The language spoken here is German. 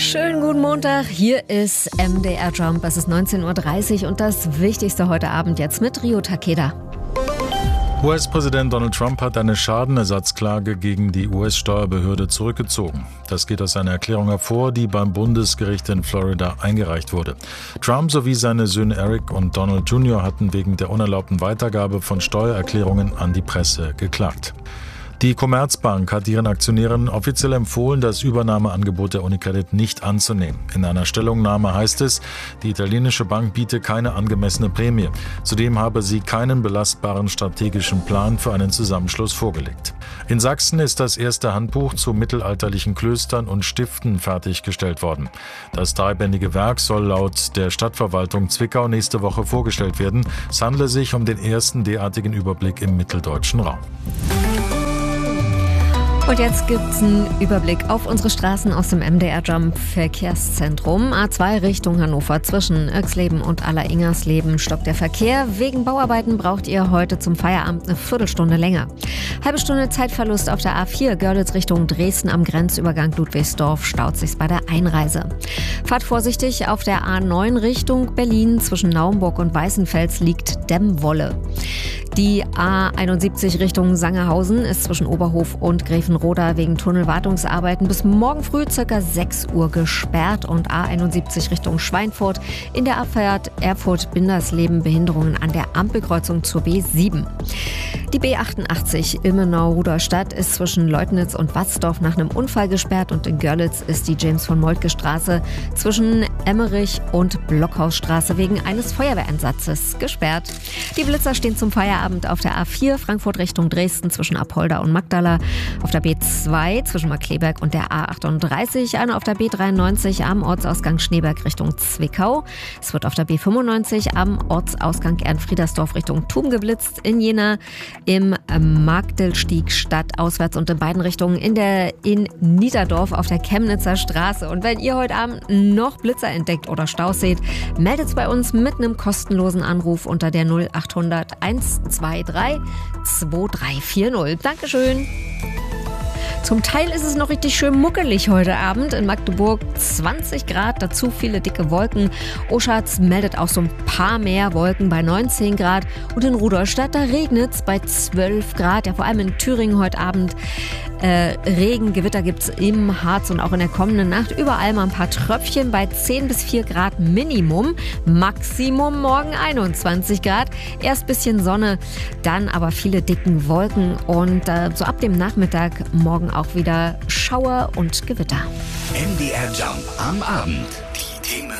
Schönen guten Montag, hier ist MDR Jump. Es ist 19:30 Uhr und das Wichtigste heute Abend jetzt mit Rio Takeda. US-Präsident Donald Trump hat eine Schadenersatzklage gegen die US-Steuerbehörde zurückgezogen. Das geht aus einer Erklärung hervor, die beim Bundesgericht in Florida eingereicht wurde. Trump sowie seine Söhne Eric und Donald Jr. hatten wegen der unerlaubten Weitergabe von Steuererklärungen an die Presse geklagt. Die Commerzbank hat ihren Aktionären offiziell empfohlen, das Übernahmeangebot der Unicredit nicht anzunehmen. In einer Stellungnahme heißt es, die italienische Bank biete keine angemessene Prämie. Zudem habe sie keinen belastbaren strategischen Plan für einen Zusammenschluss vorgelegt. In Sachsen ist das erste Handbuch zu mittelalterlichen Klöstern und Stiften fertiggestellt worden. Das dreibändige Werk soll laut der Stadtverwaltung Zwickau nächste Woche vorgestellt werden. Es handle sich um den ersten derartigen Überblick im mitteldeutschen Raum. Und jetzt gibt's einen Überblick auf unsere Straßen aus dem MDR Jump Verkehrszentrum. A2 Richtung Hannover zwischen Oexleben und Aller-Ingersleben stockt der Verkehr. Wegen Bauarbeiten braucht ihr heute zum Feierabend eine Viertelstunde länger. Halbe Stunde Zeitverlust auf der A4 Görlitz Richtung Dresden am Grenzübergang Ludwigsdorf staut sich's bei der Einreise. Fahrt vorsichtig auf der A9 Richtung Berlin zwischen Naumburg und Weißenfels liegt Dämmwolle. Die A71 Richtung Sangerhausen ist zwischen Oberhof und Gräfenroda wegen Tunnelwartungsarbeiten bis morgen früh ca. 6 Uhr gesperrt und A71 Richtung Schweinfurt in der Abfahrt Erfurt-Bindersleben Behinderungen an der Ampelkreuzung zur B7. Die B88 Ilmenau-Rudolstadt ist zwischen Leutnitz und Watzdorf nach einem Unfall gesperrt und in Görlitz ist die James-von-Moltke-Straße zwischen Emmerich und Blockhausstraße wegen eines Feuerwehreinsatzes gesperrt. Die Blitzer stehen zum Feierabend auf der A4 Frankfurt Richtung Dresden zwischen Apolda und Magdala, auf der B2 zwischen Markkleeberg und der A38, eine auf der B93 am Ortsausgang Schneeberg Richtung Zwickau. Es wird auf der B95 am Ortsausgang Ehrenfriedersdorf Richtung Thum geblitzt, in Jena im Magdelstieg stadtauswärts und in beiden Richtungen in Niederdorf auf der Chemnitzer Straße. Und wenn ihr heute Abend noch Blitzer entdeckt oder Staus seht, meldet's bei uns mit einem kostenlosen Anruf unter der 0800 123 2340. Dankeschön. Zum Teil ist es noch richtig schön muckelig heute Abend. In Magdeburg 20 Grad, dazu viele dicke Wolken. Oschatz meldet auch so ein paar mehr Wolken bei 19 Grad. Und in Rudolstadt, da regnet es bei 12 Grad. Ja, vor allem in Thüringen heute Abend Regen, Gewitter gibt es im Harz und auch in der kommenden Nacht. Überall mal ein paar Tröpfchen bei 10 bis 4 Grad Minimum. Maximum morgen 21 Grad. Erst bisschen Sonne, dann aber viele dicken Wolken. Und so ab dem Nachmittag morgen auch wieder Schauer und Gewitter. MDR Jump am Abend. Die Themen